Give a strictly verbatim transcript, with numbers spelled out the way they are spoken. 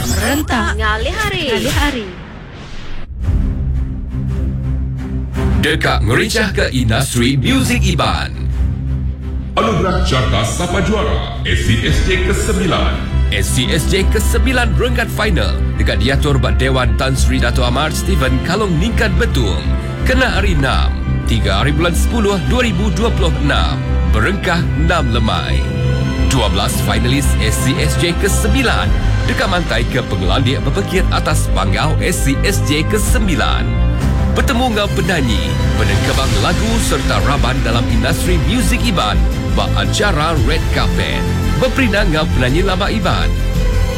Rentak Ngalih hari. Ngalih hari. Dekat merincah ke industri muzik Iban. Anugerah Carta Sapa Juara S C S J kesembilan. S C S J kesembilan renggat final dekat diatur Bak Dewan Tan Sri Dato' Ahmad Steven Kalong Ningkat Betung. Kena hari enam, tiga hari bulan sepuluh dua ribu dua puluh enam. Berengkah enam lemai. dua belas finalis S C S J kesembilan dekat mantai ke pengelandik berpekit atas panggau S C S J kesembilan. Bertemu dengan penyanyi, penengkebang lagu serta raban dalam industri muzik Iban bak acara Red Carpet. Berperinang dengan penyanyi lama Iban,